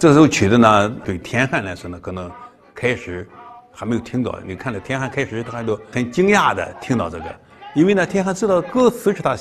这首曲子呢，对天汉来说呢，可能开始还没有听到。你看到天汉开始，他还都很惊讶的听到这个，因为呢，天汉知道歌词是他